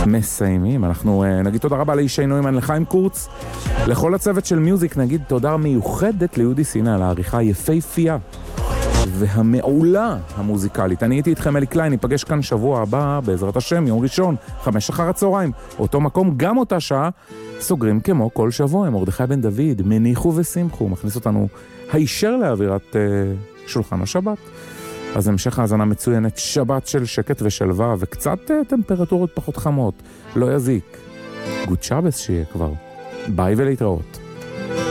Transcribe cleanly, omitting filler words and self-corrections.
מסיימים. אנחנו נגיד תודה רבה לאישי נוימן, לחיים קורץ, לכל הצוות של מיוזיק. נגיד תודה מיוחדת ליהודי סינה על העריכה היפהפייה והמעולה המוזיקלית. אני הייתי איתכם אלי קליין, ניפגש כאן שבוע הבא בעזרת השם, יום ראשון, 5 אחר הצהריים, אותו מקום, גם אותה שעה. סוגרים כמו כל שבוע, מרדכי בן דוד, מניחו ושמחו, מכניס אותנו הישר לאווירת שולחן השבת. אז המשך האזנה מצוינת, שבת של שקט ושלווה, וקצת טמפרטורות פחות חמות, לא יזיק. גוד שבס שיהיה כבר. ביי ולהתראות.